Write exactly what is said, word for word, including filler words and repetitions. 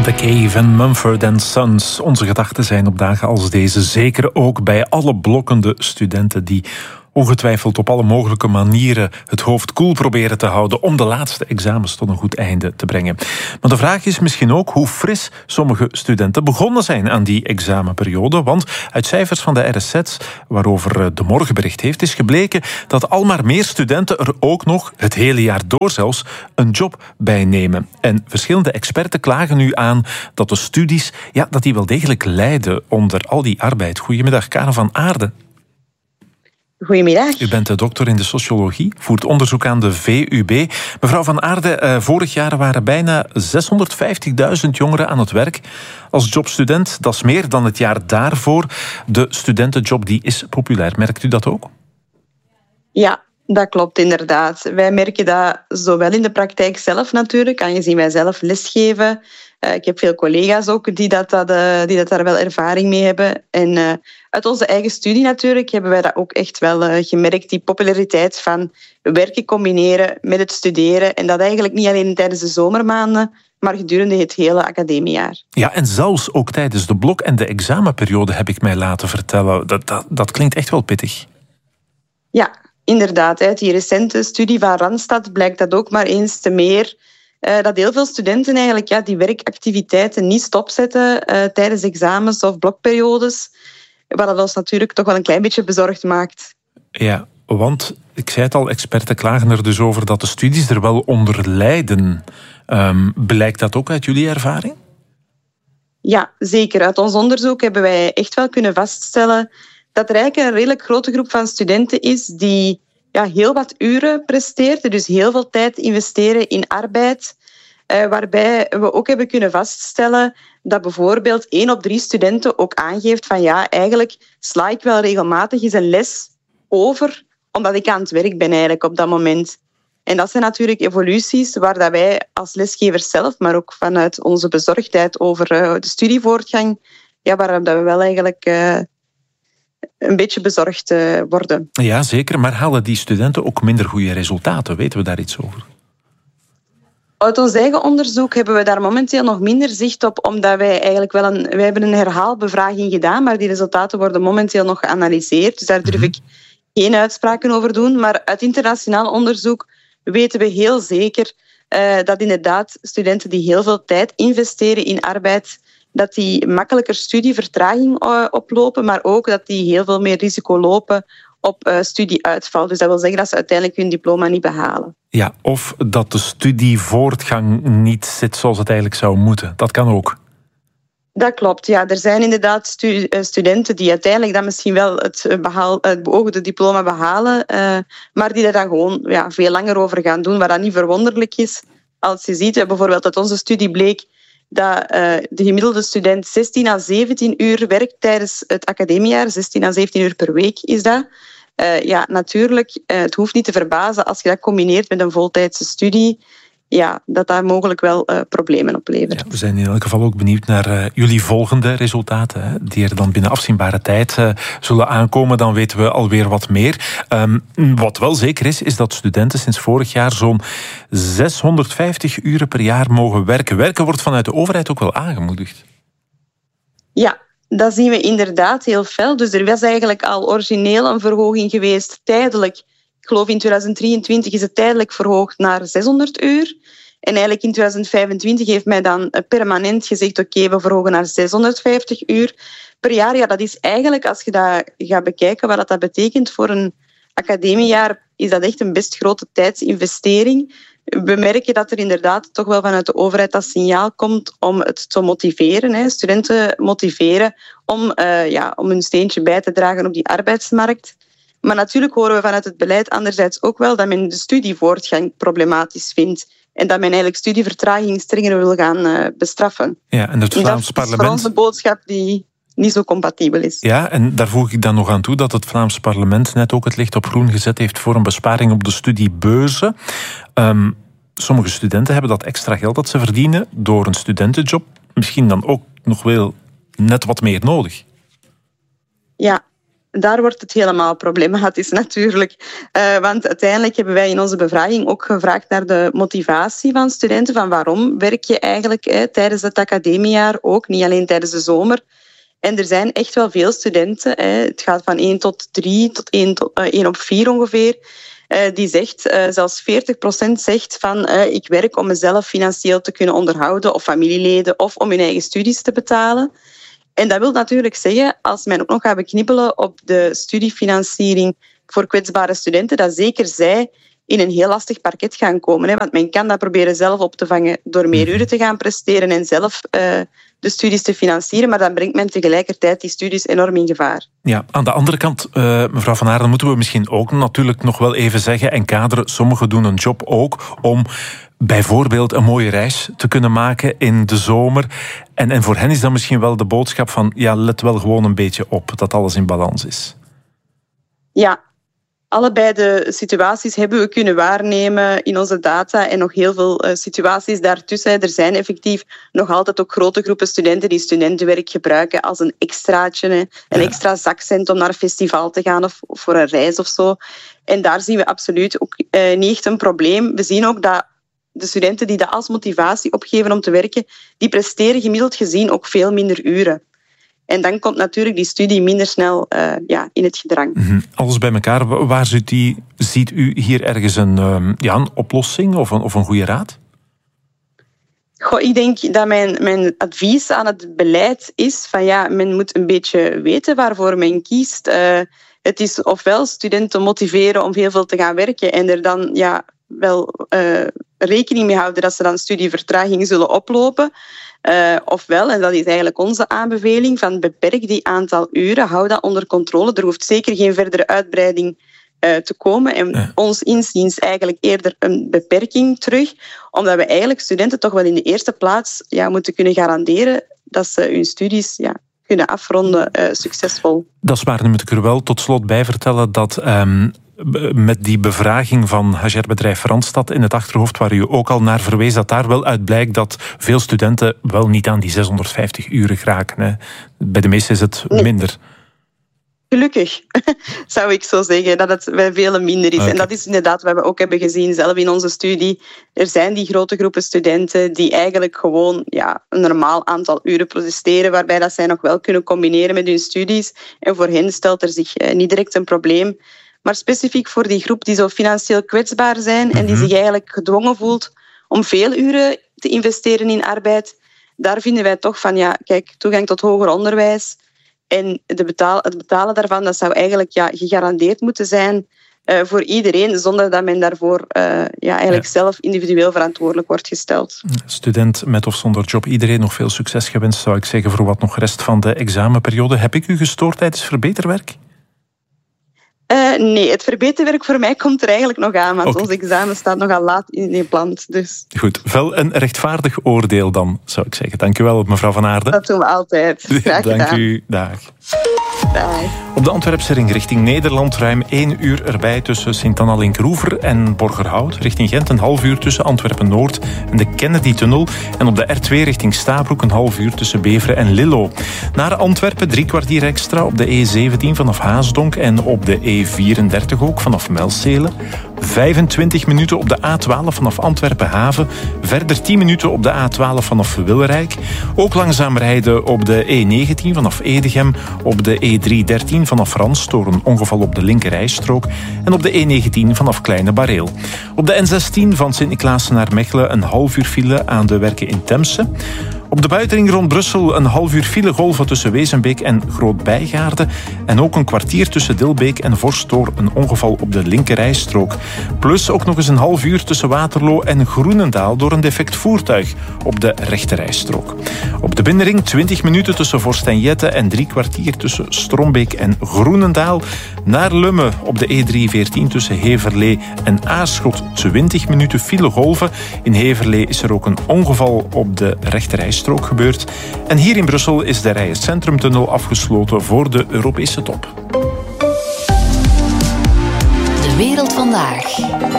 The Cave en Mumford and Sons. Onze gedachten zijn op dagen als deze zeker ook bij alle blokkende studenten die ongetwijfeld op alle mogelijke manieren het hoofd koel proberen te houden om de laatste examens tot een goed einde te brengen. Maar de vraag is misschien ook hoe fris sommige studenten begonnen zijn aan die examenperiode. Want uit cijfers van de R S Z, waarover De Morgen bericht heeft, is gebleken dat al maar meer studenten er ook nog, het hele jaar door zelfs, een job bij nemen. En verschillende experten klagen nu aan dat de studies, ja, dat die wel degelijk lijden onder al die arbeid. Goedemiddag, Karen van Aarde. Goedemiddag. U bent de dokter in de sociologie, voert onderzoek aan de V U B. Mevrouw van Aarde, uh, vorig jaar waren bijna zeshonderdvijftigduizend jongeren aan het werk als jobstudent. Dat is meer dan het jaar daarvoor. De studentenjob die is populair. Merkt u dat ook? Ja, dat klopt inderdaad. Wij merken dat zowel in de praktijk zelf natuurlijk, aangezien wij zelf lesgeven. Uh, ik heb veel collega's ook die, dat, dat, uh, die dat daar wel ervaring mee hebben. En uh, uit onze eigen studie natuurlijk hebben wij dat ook echt wel uh, gemerkt. Die populariteit van werken combineren met het studeren. En dat eigenlijk niet alleen tijdens de zomermaanden, maar gedurende het hele academiejaar. Ja, en zelfs ook tijdens de blok- en de examenperiode heb ik mij laten vertellen. Dat, dat, dat klinkt echt wel pittig. Ja, inderdaad. Uit die recente studie van Randstad blijkt dat ook maar eens te meer. Uh, dat heel veel studenten eigenlijk ja, die werkactiviteiten niet stopzetten uh, tijdens examens of blokperiodes. Wat dat ons natuurlijk toch wel een klein beetje bezorgd maakt. Ja, want ik zei het al, experten klagen er dus over dat de studies er wel onder lijden. Um, blijkt dat ook uit jullie ervaring? Ja, zeker. Uit ons onderzoek hebben wij echt wel kunnen vaststellen dat er eigenlijk een redelijk grote groep van studenten is die ja, heel wat uren presteert, dus heel veel tijd investeren in arbeid. Uh, waarbij we ook hebben kunnen vaststellen dat bijvoorbeeld één op drie studenten ook aangeeft van ja, eigenlijk sla ik wel regelmatig eens een les over, omdat ik aan het werk ben eigenlijk op dat moment. En dat zijn natuurlijk evoluties waar dat wij als lesgevers zelf, maar ook vanuit onze bezorgdheid over uh, de studievoortgang, ja, waar dat we wel eigenlijk uh, een beetje bezorgd uh, worden. Ja, zeker. Maar halen die studenten ook minder goede resultaten? Weten we daar iets over? Uit ons eigen onderzoek hebben we daar momenteel nog minder zicht op, omdat wij eigenlijk wel een, wij hebben een herhaalbevraging gedaan, maar die resultaten worden momenteel nog geanalyseerd. Dus daar durf ik geen uitspraken over doen. Maar uit internationaal onderzoek weten we heel zeker uh, dat inderdaad studenten die heel veel tijd investeren in arbeid, dat die makkelijker studievertraging uh, oplopen, maar ook dat die heel veel meer risico lopen op uh, studieuitval. Dus dat wil zeggen dat ze uiteindelijk hun diploma niet behalen. Ja, of dat de studievoortgang niet zit zoals het eigenlijk zou moeten. Dat kan ook. Dat klopt, ja. Er zijn inderdaad stu- studenten die uiteindelijk dan misschien wel het, behaal, het beoogde diploma behalen, uh, maar die er dan gewoon ja, veel langer over gaan doen, wat dan niet verwonderlijk is. Als je ziet, bijvoorbeeld uit onze studie bleek dat uh, de gemiddelde student zestien à zeventien uur werkt tijdens het academiejaar. zestien à zeventien uur per week is dat. Uh, ja, natuurlijk, uh, het hoeft niet te verbazen als je dat combineert met een voltijdse studie, ja, dat daar mogelijk wel uh, problemen oplevert. Ja, we zijn in elk geval ook benieuwd naar uh, jullie volgende resultaten, hè, die er dan binnen afzienbare tijd uh, zullen aankomen. Dan weten we alweer wat meer. Um, wat wel zeker is, is dat studenten sinds vorig jaar zo'n zeshonderdvijftig uren per jaar mogen werken. Werken wordt vanuit de overheid ook wel aangemoedigd. Ja, dat zien we inderdaad heel fel. Dus er was eigenlijk al origineel een verhoging geweest, tijdelijk. Ik geloof in tweeduizend drieëntwintig is het tijdelijk verhoogd naar zeshonderd uur. En eigenlijk in tweeduizend vijfentwintig heeft mij dan permanent gezegd, oké, okay, we verhogen naar zeshonderdvijftig uur per jaar. Ja, dat is eigenlijk, als je dat gaat bekijken wat dat betekent voor een academiejaar, is dat echt een best grote tijdsinvestering. We merken dat er inderdaad toch wel vanuit de overheid dat signaal komt om het te motiveren, hè, studenten motiveren om, uh, ja, om hun steentje bij te dragen op die arbeidsmarkt. Maar natuurlijk horen we vanuit het beleid anderzijds ook wel dat men de studievoortgang problematisch vindt en dat men eigenlijk studievertraging strenger wil gaan uh, bestraffen. Ja, en het Vlaams en parlement... Dat is voor ons een boodschap die niet zo compatibel is. Ja, en daar voeg ik dan nog aan toe dat het Vlaams parlement net ook het licht op groen gezet heeft voor een besparing op de studiebeurzen. Um, sommige studenten hebben dat extra geld dat ze verdienen door een studentenjob misschien dan ook nog wel net wat meer nodig. Ja. daar wordt het helemaal problematisch natuurlijk. Uh, want uiteindelijk hebben wij in onze bevraging ook gevraagd naar de motivatie van studenten. Van waarom werk je eigenlijk hè, tijdens het academiejaar ook, niet alleen tijdens de zomer. En er zijn echt wel veel studenten. Hè, het gaat van één tot drie tot één, tot, uh, één op vier ongeveer. Uh, die zegt, uh, zelfs veertig procent zegt van uh, ik werk om mezelf financieel te kunnen onderhouden of familieleden of om hun eigen studies te betalen. En dat wil natuurlijk zeggen, als men ook nog gaat beknibbelen op de studiefinanciering voor kwetsbare studenten, dat zeker zij in een heel lastig parket gaan komen. Hè? Want men kan dat proberen zelf op te vangen door meer uren te gaan presteren en zelf uh, de studies te financieren, maar dan brengt men tegelijkertijd die studies enorm in gevaar. Ja, aan de andere kant, uh, mevrouw Van Aarden, moeten we misschien ook natuurlijk nog wel even zeggen en kaderen, sommigen doen een job ook om bijvoorbeeld een mooie reis te kunnen maken in de zomer. En, en voor hen is dan misschien wel de boodschap van, ja, let wel gewoon een beetje op dat alles in balans is. Ja, allebei de situaties hebben we kunnen waarnemen in onze data en nog heel veel uh, situaties daartussen. Er zijn effectief nog altijd ook grote groepen studenten die studentenwerk gebruiken als een extraatje, hè, een ja. extra zakcent om naar een festival te gaan of, of voor een reis of zo. En daar zien we absoluut ook uh, niet echt een probleem. We zien ook dat de studenten die dat als motivatie opgeven om te werken, die presteren gemiddeld gezien ook veel minder uren. En dan komt natuurlijk die studie minder snel uh, ja, in het gedrang. Mm-hmm. Alles bij elkaar, waar ziet u, ziet u hier ergens een, um, ja, een oplossing of een, of een goede raad? Goh, ik denk dat mijn, mijn advies aan het beleid is van ja, men moet een beetje weten waarvoor men kiest. Uh, het is ofwel studenten motiveren om heel veel te gaan werken en er dan ja, wel uh, rekening mee houden dat ze dan studievertraging zullen oplopen. Uh, ofwel, en dat is eigenlijk onze aanbeveling, van beperk die aantal uren, hou dat onder controle. Er hoeft zeker geen verdere uitbreiding uh, te komen. En ja. ons inziens eigenlijk eerder een beperking terug, omdat we eigenlijk studenten toch wel in de eerste plaats ja, moeten kunnen garanderen dat ze hun studies ja, kunnen afronden uh, succesvol. Dat is waar. Nu moet ik er wel tot slot bij vertellen dat Um... met die bevraging van Hagerbedrijf Randstad in het achterhoofd, waar u ook al naar verwees, dat daar wel uit blijkt dat veel studenten wel niet aan die zeshonderdvijftig uren geraken. Hè. Bij de meesten is het minder. Gelukkig, zou ik zo zeggen, dat het bij velen minder is. Okay. En dat is inderdaad wat we ook hebben gezien zelf in onze studie. Er zijn die grote groepen studenten die eigenlijk gewoon ja, een normaal aantal uren presteren, waarbij dat zij nog wel kunnen combineren met hun studies. En voor hen stelt er zich eh, niet direct een probleem. Maar specifiek voor die groep die zo financieel kwetsbaar zijn en die zich eigenlijk gedwongen voelt om veel uren te investeren in arbeid, daar vinden wij toch van, ja, kijk, toegang tot hoger onderwijs en de betaal, het betalen daarvan, dat zou eigenlijk ja, gegarandeerd moeten zijn uh, voor iedereen, zonder dat men daarvoor uh, ja, eigenlijk ja. zelf individueel verantwoordelijk wordt gesteld. Student met of zonder job, iedereen nog veel succes gewenst, zou ik zeggen, voor wat nog rest van de examenperiode. Heb ik u gestoord tijdens verbeterwerk? Uh, nee, het verbeterwerk voor mij komt er eigenlijk nog aan, want okay. ons examen staat nogal laat ingepland. Dus. Goed, wel een rechtvaardig oordeel dan, zou ik zeggen. Dank u wel, mevrouw Van Aarden. Dat doen we altijd. Graag gedaan. Dank u, dag. Dag. Op de Antwerpse ring richting Nederland ruim één uur erbij tussen Sint-Anna-Linkeroever en Borgerhout. Richting Gent een half uur tussen Antwerpen-Noord en de Kennedy-tunnel. En op de R twee richting Stabroek een half uur tussen Beveren en Lillo. Naar Antwerpen drie kwartier extra op de E zeventien vanaf Haasdonk en op de E vierendertig ook vanaf Melcelen. vijfentwintig minuten op de A twaalf vanaf Antwerpen-Haven. Verder tien minuten op de A twaalf vanaf Wilrijk. Ook langzaam rijden op de E negentien vanaf Edegem. Op de E driehonderddertien vanaf Rans door een ongeval op de linkerrijstrook. En op de E negentien vanaf Kleine Bareel. Op de N zestien van Sint-Niklaassen naar Mechelen een half uur file aan de werken in Temse. Op de buitenring rond Brussel een half uur file golven tussen Wezenbeek en Groot-Bijgaarde. En ook een kwartier tussen Dilbeek en Vorst door een ongeval op de linkerrijstrook. Plus ook nog eens een half uur tussen Waterloo en Groenendaal door een defect voertuig op de rechterrijstrook. Op de binnenring twintig minuten tussen Vorst en Jette en drie kwartier tussen Strombeek en Groenendaal. Naar Lummen op de E driehonderdveertien tussen Heverlee en Aarschot twintig minuten file golven. In Heverlee is er ook een ongeval op de rechterrijstrook gebeurd. En hier in Brussel is de Rijens Centrumtunnel afgesloten voor de Europese top. De wereld vandaag.